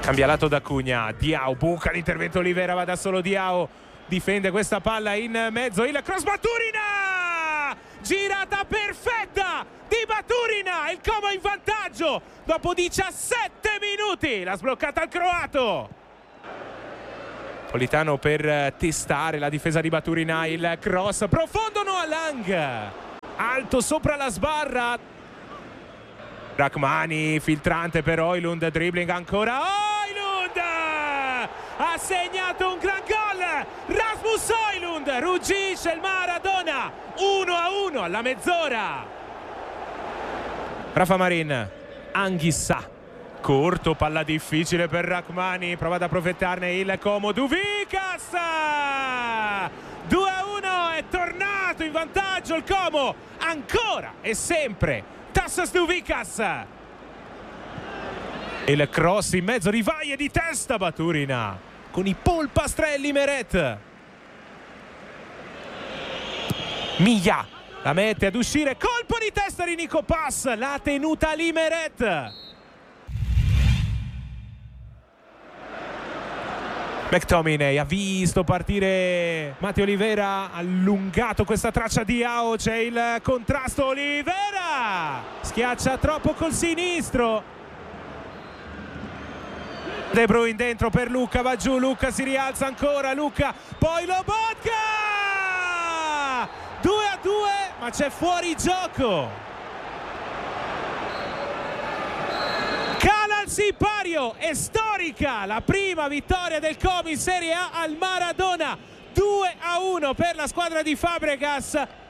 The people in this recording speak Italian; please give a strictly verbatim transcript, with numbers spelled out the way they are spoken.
Cambia lato da Cugna, Diao buca l'intervento, Olivera, va da solo Diao, difende questa palla in mezzo, il cross Baturina, girata perfetta di Baturina, il Como in vantaggio dopo diciassette minuti, l'ha sbloccata il croato. Politano per testare la difesa di Baturina, il cross profondo, Noah Lang, alto sopra la sbarra, Rachmani filtrante per Højlund, dribbling ancora, Højlund ha segnato un gran gol, Rasmus Højlund ruggisce il Maradona, uno a uno alla mezz'ora. Rafa Marin, Anghissà, corto, palla difficile per Rachmani, prova ad approfittarne il Como, Douvikas, due a uno, è tornato in vantaggio il Como, ancora e sempre Tassas Douvikas, il cross in mezzo, Rivaie di testa, Baturina con i polpastrelli Meret, Miglia la mette ad uscire, colpo di testa di Nico Pass, la tenuta lì Meret. McTominay ha visto partire Matteo Olivera, allungato questa traccia di Diao, c'è il contrasto, Olivera schiaccia troppo col sinistro, De Bruyne dentro per Luca, va giù, Luca si rialza ancora, Luca, poi Lobotka, due a due, ma c'è fuori gioco. Cala al sipario, è storica la prima vittoria del Como in Serie A al Maradona, due a uno per la squadra di Fabregas.